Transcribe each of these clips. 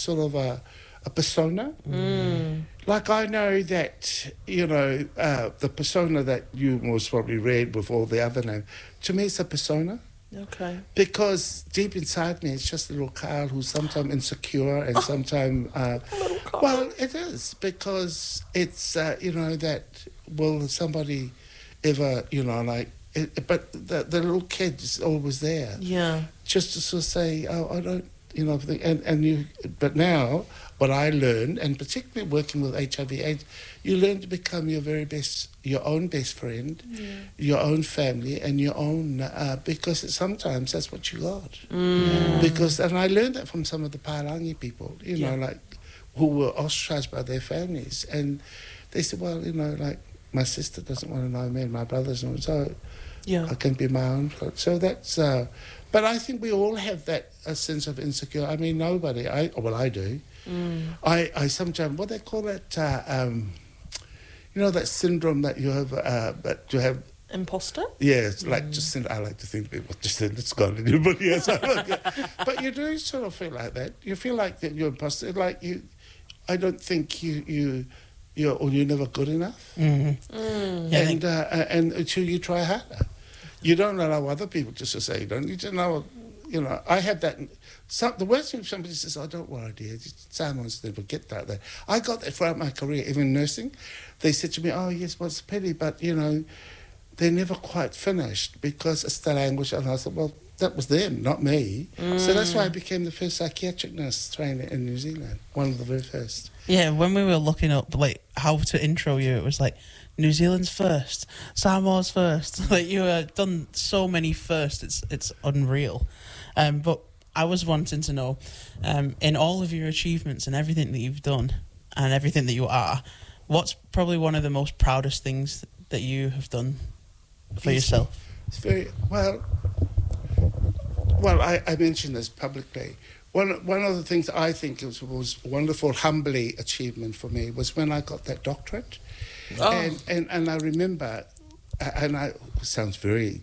sort of a persona. Like I know that, the persona that you most probably read with all the other names, to me it's a persona. Okay. Because deep inside me, it's just a little Carl who's sometimes insecure and sometimes... Little Carl. Well, it is, because it's, that, will somebody ever, but the little kid is always there. Yeah. Just to sort of say, I don't, but now, what I learned, and particularly working with HIV/AIDS, you learn to become your own best friend, your own family, and your own, because sometimes that's what you got. And I learned that from some of the Palangi people, who were ostracized by their families. And they said, well, my sister doesn't want to know me, and my brother doesn't, so I can be my own. So that's... but I think we all have that sense of insecurity. I mean, nobody... I do. I sometimes... What they call that... that syndrome that you have... that you have... Imposter? Yeah, it's like just... I like to think that it's gone. Anybody else? But you do sort of feel like that. You feel like that you're imposter. Like you... I don't think you're never good enough. And until you try harder. You don't allow other people just to say you don't. You don't know, I have that. The worst thing if somebody says, oh, don't worry, dear, someone's never get that. I got that throughout my career, even nursing. They said to me, oh, yes, well, it's a pity, but, they're never quite finished because it's the language. And I said, well, that was them, not me. So that's why I became the first psychiatric nurse trainer in New Zealand, one of the very first. Yeah, when we were looking up how to intro you, it was like New Zealand's first, Samoa's first. You have done so many firsts, it's unreal. But I was wanting to know, in all of your achievements and everything that you've done and everything that you are, what's probably one of the most proudest things that you have done for yourself? It's very well, I mentioned this publicly. One of the things I think was wonderful, humbly achievement for me was when I got that doctorate. Oh. And I remember, it sounds very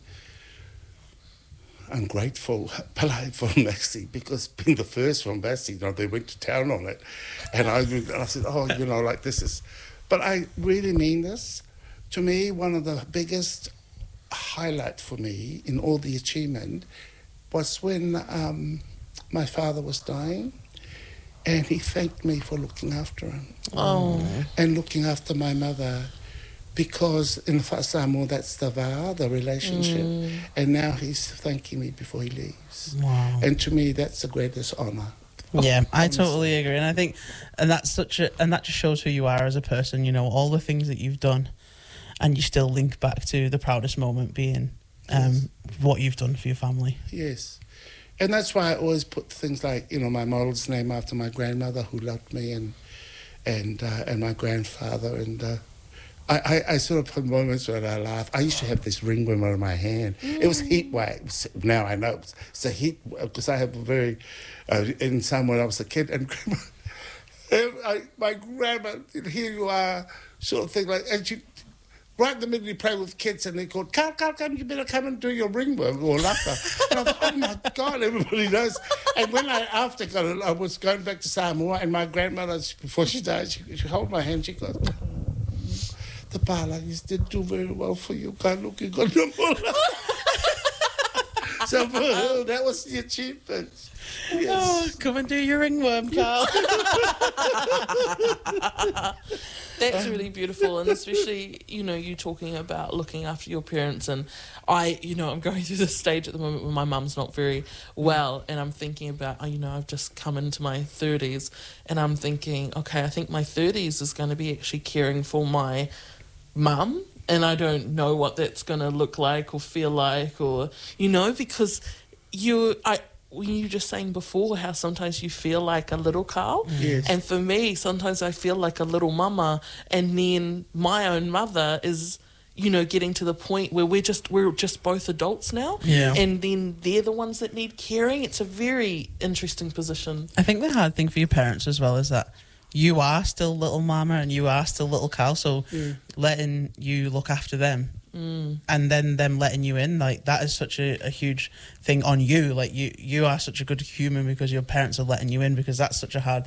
ungrateful, polite for Massey, because being the first from Massey, they went to town on it. And I said, this is... But I really mean this. To me, one of the biggest highlight for me in all the achievement was when my father was dying, and he thanked me for looking after him. And looking after my mother, because in Samoa that's the vow, the relationship, and now he's thanking me before he leaves. Wow. And to me, that's the greatest honour. Yeah, I totally agree, and I think, and that just shows who you are as a person. All the things that you've done, and you still link back to the proudest moment being what you've done for your family. Yes. And that's why I always put things like, my model's name after my grandmother who loved me and my grandfather. And I sort of put moments when I laugh. I used to have this ringworm on my hand. It was heat wave. Now I know it's a heat, because I have a very, in Samoa when I was a kid, and my grandma, here you are, sort of thing like, and she, right in the middle, you play with kids, and they called, Carl, come, you better come and do your ringworm, or lapa. And I thought, oh my God, everybody knows. And when I was going back to Samoa, and my grandmother, before she died, she held my hand, she goes, the Palangis did do very well for you, Carl, look, you got no more. So for her, that was the achievement. Yes. Oh, come and do your ringworm, Carl. That's really beautiful, and especially, you talking about looking after your parents, and I'm going through this stage at the moment where my mum's not very well, and I'm thinking about, I've just come into my 30s, and I'm thinking, okay, I think my 30s is going to be actually caring for my mum, and I don't know what that's going to look like or feel like, or, because when you were just saying before how sometimes you feel like a little Carl. Yes. And for me, sometimes I feel like a little mama, and then my own mother is, getting to the point where we're just both adults now. Yeah. And then they're the ones that need caring. It's a very interesting position. I think the hard thing for your parents as well is that you are still little mama and you are still little Carl, so letting you look after them and then them letting you in, that is such a huge thing on you. You are such a good human because your parents are letting you in, because that's such a hard